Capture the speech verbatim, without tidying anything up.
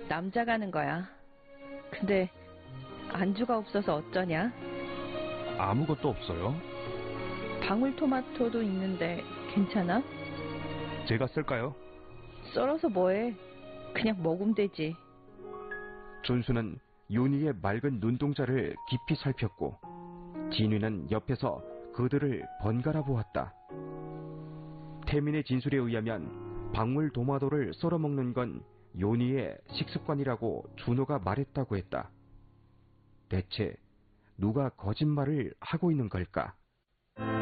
남자가 하는 거야. 근데 안주가 없어서 어쩌냐? 아무것도 없어요. 방울토마토도 있는데 괜찮아? 제가 쓸까요? 썰어서 뭐해? 그냥 먹으면 되지. 준수는 윤희의 맑은 눈동자를 깊이 살폈고 진위는 옆에서 그들을 번갈아 보았다. 태민의 진술에 의하면 방울도마도를 썰어먹는 건 윤희의 식습관이라고 준호가 말했다고 했다. 대체 누가 거짓말을 하고 있는 걸까?